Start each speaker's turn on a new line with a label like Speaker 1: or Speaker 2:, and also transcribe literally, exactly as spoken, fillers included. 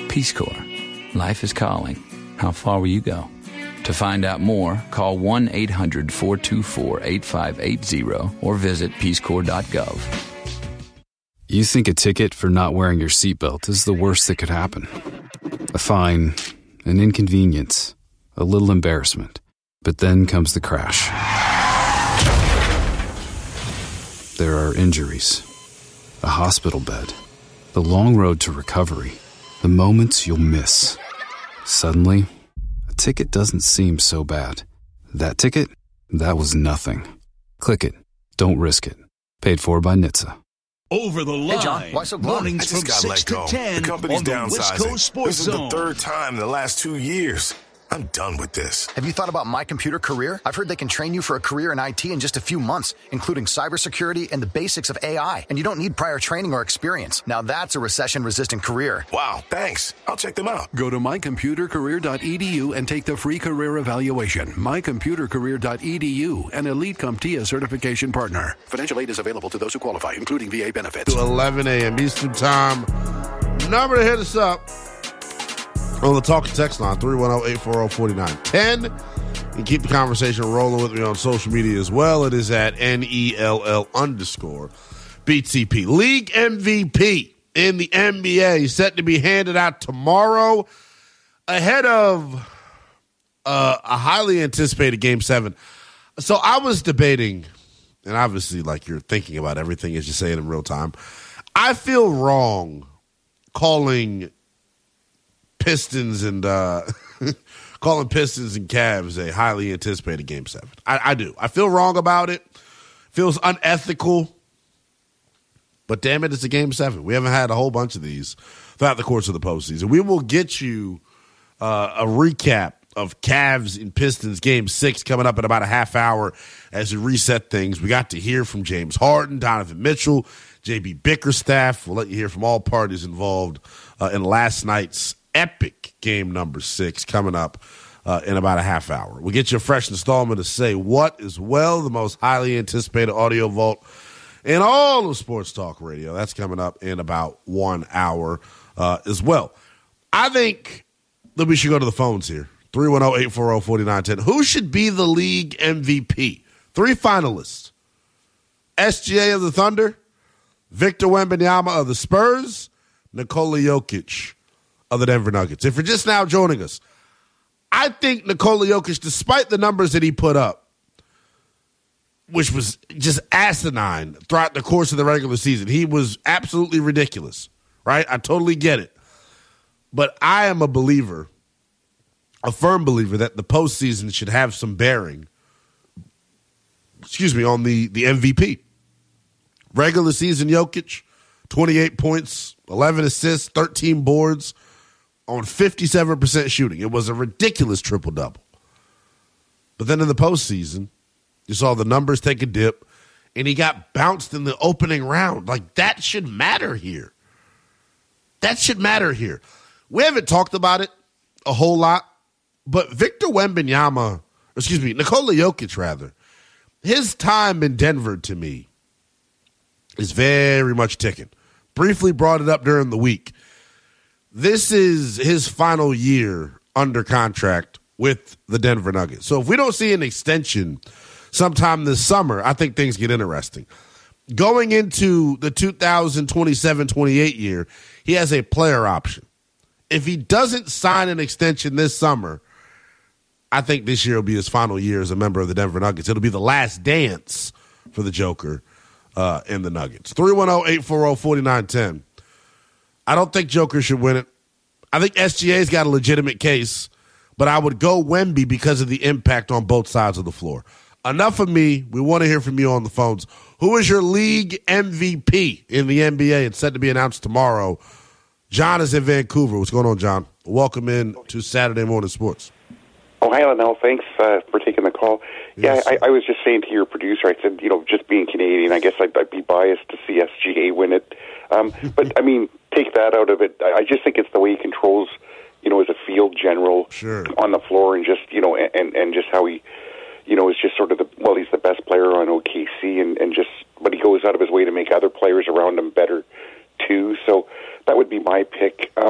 Speaker 1: Peace Corps. Life is calling. How far will you go? To find out more, call one eight hundred four two four eight five eight zero or visit peace corps dot gov.
Speaker 2: You think a ticket for not wearing your seatbelt is the worst that could happen. A fine, an inconvenience, a little embarrassment. But then comes the crash. There are injuries, a hospital bed, the long road to recovery, the moments you'll miss. Suddenly, a ticket doesn't seem so bad. That ticket? That was nothing. Click it. Don't risk it. Paid for by N H T S A.
Speaker 3: Over the line.
Speaker 4: Hey, John, why so glum?
Speaker 3: Mornings
Speaker 4: I just
Speaker 3: from
Speaker 4: got
Speaker 3: six
Speaker 4: let go.
Speaker 3: to ten
Speaker 4: The company's
Speaker 3: on the
Speaker 4: downsizing.
Speaker 3: West Coast Sports
Speaker 4: This is
Speaker 3: Zone.
Speaker 4: the third time in the last two years. I'm done with this.
Speaker 5: Have you thought about My Computer Career? I've heard they can train you for a career in I T in just a few months, including cybersecurity and the basics of A I. And you don't need prior training or experience. Now that's a recession-resistant career.
Speaker 4: Wow, thanks. I'll check them out.
Speaker 6: Go to my computer career dot e d u and take the free career evaluation. my computer career dot e d u, an Elite CompTIA certification partner. Financial aid is available to those who qualify, including V A benefits.
Speaker 7: To eleven a.m. Eastern Time. Number to hit us up on the talk and text line, three one zero, eight four zero, four nine one zero. And keep the conversation rolling with me on social media as well. It is at N E L L underscore B T P. League M V P in the N B A set to be handed out tomorrow ahead of uh, a highly anticipated Game seven. So I was debating, and obviously, like, you're thinking about everything as you say it in real time. I feel wrong calling Pistons and uh, calling Pistons and Cavs a highly anticipated Game Seven. I, I do. I feel wrong about it. Feels unethical. But damn it, it's a Game Seven. We haven't had a whole bunch of these throughout the course of the postseason. We will get you uh, a recap of Cavs and Pistons Game Six coming up in about a half hour as we reset things. We got to hear from James Harden, Donovan Mitchell, J B Bickerstaff. We'll let you hear from all parties involved uh, in last night's epic game number six coming up uh, in about a half hour. We'll get you a fresh installment to Say What as well, the most highly anticipated audio vault in all of sports talk radio. That's coming up in about one hour uh, as well. I think that we should go to the phones here. three one zero, eight four zero, four nine one zero. Who should be the league M V P? Three finalists. S G A of the Thunder, Victor Wembanyama of the Spurs, Nikola Jokic of the Denver Nuggets. If you're just now joining us, I think Nikola Jokic, despite the numbers that he put up, which was just asinine throughout the course of the regular season, he was absolutely ridiculous, right? I totally get it. But I am a believer, a firm believer, that the postseason should have some bearing, excuse me, on the, the M V P. Regular season Jokic, twenty-eight points, eleven assists, thirteen boards, on fifty-seven percent shooting. It was a ridiculous triple-double. But then in the postseason, you saw the numbers take a dip, and he got bounced in the opening round. Like, that should matter here. That should matter here. We haven't talked about it a whole lot, but Victor Wembanyama, excuse me, Nikola Jokic, rather, his time in Denver, to me, is very much ticking. Briefly brought it up during the week. This is his final year under contract with the Denver Nuggets. So if we don't see an extension sometime this summer, I think things get interesting. Going into the two thousand twenty-seven twenty-eight year, he has a player option. If he doesn't sign an extension this summer, I think this year will be his final year as a member of the Denver Nuggets. It'll be the last dance for the Joker uh, in the Nuggets. three one zero, eight four zero, four nine one zero. I don't think Joker should win it. I think S G A's got a legitimate case, but I would go Wemby because of the impact on both sides of the floor. Enough of me. We want to hear from you on the phones. Who is your league M V P in the N B A? It's set to be announced tomorrow. John is in Vancouver. What's going on, John? Welcome in to Saturday Morning Sports.
Speaker 8: Oh, hi, Lionel. Thanks uh, for taking the call.
Speaker 7: Yes.
Speaker 8: Yeah, I, I was just saying to your producer, I said, you know, just being Canadian, I guess I'd, I'd be biased to see S G A win it. Um, but, I mean, take that out of it. I just think it's the way he controls, you know, as a field general
Speaker 7: sure.
Speaker 8: on the floor and just, you know, and, and just how he, you know, is just sort of the, well, he's the best player on O K C and, and just, but he goes out of his way to make other players around him better, too. So that would be my pick. Um,